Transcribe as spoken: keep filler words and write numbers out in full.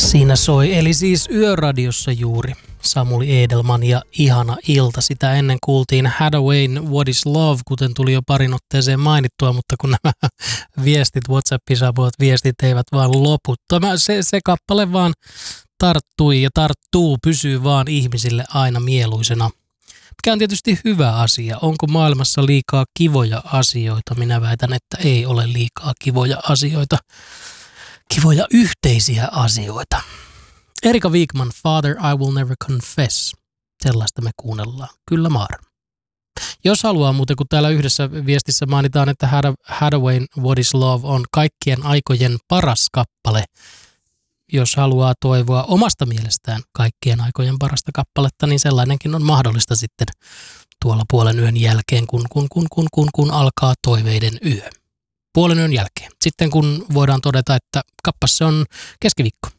Siinä soi, eli siis Yöradiossa juuri Samuli Edelman ja Ihana ilta. Sitä ennen kuultiin Hathaway'n What is Love, kuten tuli jo parin otteeseen mainittua, mutta kun nämä viestit, WhatsAppin saapuvat viestit eivät vaan lopu. Tämä, se, se kappale vaan tarttui ja tarttuu, pysyy vaan ihmisille aina mieluisena. Mikä on tietysti hyvä asia. Onko maailmassa liikaa kivoja asioita? Minä väitän, että ei ole liikaa kivoja asioita. Kivoja yhteisiä asioita. Erika Wigman, Father, I Will Never Confess. Sellaista me kuunnellaan. Kyllä maar. Jos haluaa muuten, kun täällä yhdessä viestissä mainitaan, että Hathaway'n What is Love on kaikkien aikojen paras kappale. Jos haluaa toivoa omasta mielestään kaikkien aikojen parasta kappaletta, niin sellainenkin on mahdollista sitten tuolla puolen yön jälkeen, kun, kun, kun, kun, kun, kun alkaa toiveiden yö. Puolen yön jälkeen. Sitten kun voidaan todeta, että kappas se on keskiviikko.